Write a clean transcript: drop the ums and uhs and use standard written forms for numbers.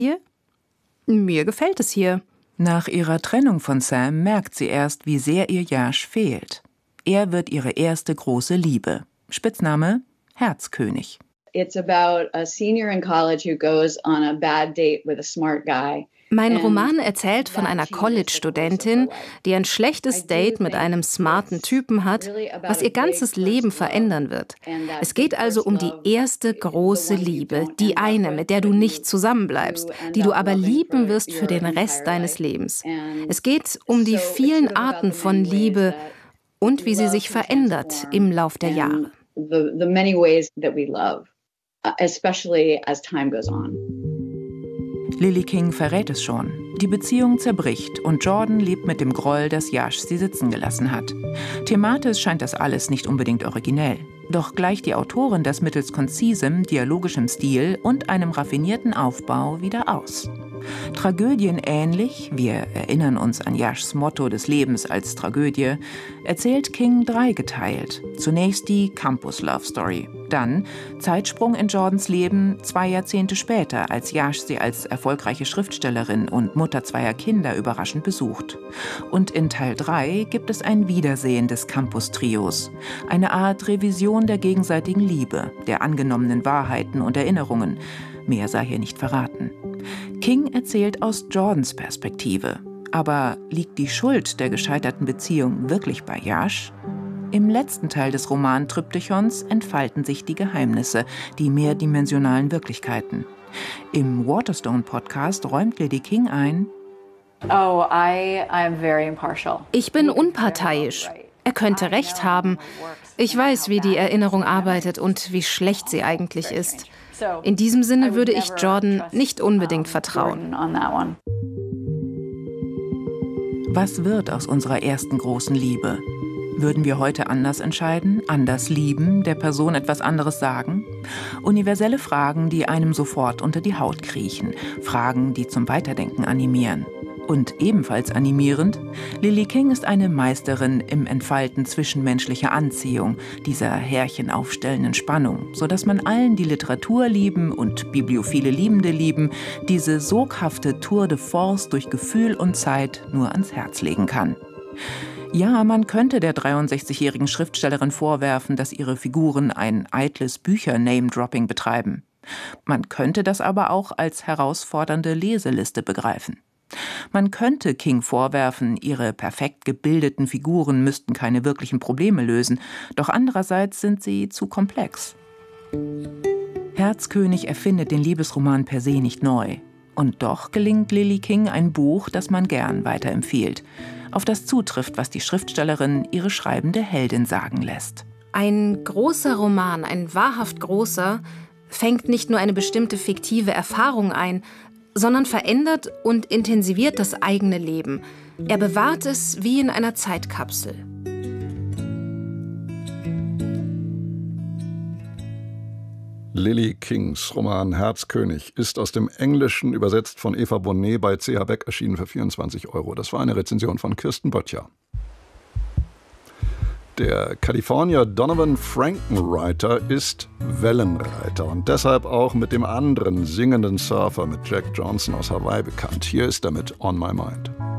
Hier? Mir gefällt es hier. Nach ihrer Trennung von Sam merkt sie erst, wie sehr ihr Yash fehlt. Er wird ihre erste große Liebe. Spitzname Herzkönig. It's about a senior in college who goes on a bad date with a smart guy. Mein Roman erzählt von einer College-Studentin, die ein schlechtes Date mit einem smarten Typen hat, was ihr ganzes Leben verändern wird. Es geht also um die erste große Liebe, die eine, mit der du nicht zusammenbleibst, die du aber lieben wirst für den Rest deines Lebens. Es geht um die vielen Arten von Liebe und wie sie sich verändert im Lauf der Jahre. The many ways that we love, especially as time goes on. Lily King verrät es schon. Die Beziehung zerbricht und Jordan lebt mit dem Groll, dass Yash sie sitzen gelassen hat. Thematisch scheint das alles nicht unbedingt originell. Doch gleicht die Autorin das mittels konzisem, dialogischem Stil und einem raffinierten Aufbau wieder aus. Tragödienähnlich, wir erinnern uns an Yashs Motto des Lebens als Tragödie, erzählt King dreigeteilt. Zunächst die Campus-Love-Story. Dann Zeitsprung in Jordans Leben 2 Jahrzehnte später, als Yash sie als erfolgreiche Schriftstellerin und Mutter 2 Kinder überraschend besucht. Und in Teil 3 gibt es ein Wiedersehen des Campus-Trios. Eine Art Revision der gegenseitigen Liebe, der angenommenen Wahrheiten und Erinnerungen. Mehr sei hier nicht verraten. King erzählt aus Jordans Perspektive. Aber liegt die Schuld der gescheiterten Beziehung wirklich bei Yash? Im letzten Teil des Roman-Triptychons entfalten sich die Geheimnisse, die mehrdimensionalen Wirklichkeiten. Im Waterstone-Podcast räumt Lily King ein: Ich bin unparteiisch. Er könnte recht haben. Ich weiß, wie die Erinnerung arbeitet und wie schlecht sie eigentlich ist. In diesem Sinne würde ich Jordan nicht unbedingt vertrauen. Was wird aus unserer ersten großen Liebe? Würden wir heute anders entscheiden, anders lieben, der Person etwas anderes sagen? Universelle Fragen, die einem sofort unter die Haut kriechen. Fragen, die zum Weiterdenken animieren. Und ebenfalls animierend, Lily King ist eine Meisterin im Entfalten zwischenmenschlicher Anziehung, dieser härchenaufstellenden Spannung, sodass man allen, die Literatur lieben und bibliophile Liebende lieben, diese soghafte Tour de Force durch Gefühl und Zeit nur ans Herz legen kann. Ja, man könnte der 63-jährigen Schriftstellerin vorwerfen, dass ihre Figuren ein eitles Bücher-Name-Dropping betreiben. Man könnte das aber auch als herausfordernde Leseliste begreifen. Man könnte King vorwerfen, ihre perfekt gebildeten Figuren müssten keine wirklichen Probleme lösen, doch andererseits sind sie zu komplex. Herzkönig erfindet den Liebesroman per se nicht neu. Und doch gelingt Lily King ein Buch, das man gern weiterempfiehlt, auf das zutrifft, was die Schriftstellerin ihre schreibende Heldin sagen lässt. Ein großer Roman, ein wahrhaft großer, fängt nicht nur eine bestimmte fiktive Erfahrung ein, sondern verändert und intensiviert das eigene Leben. Er bewahrt es wie in einer Zeitkapsel. Lily Kings Roman Herzkönig ist aus dem Englischen übersetzt von Eva Bonnet bei C.H. Beck erschienen für 24 €. Das war eine Rezension von Kirsten Böttcher. Der Kalifornier Donovan Frankenreiter ist Wellenreiter und deshalb auch mit dem anderen singenden Surfer mit Jack Johnson aus Hawaii bekannt. Hier ist er mit On My Mind.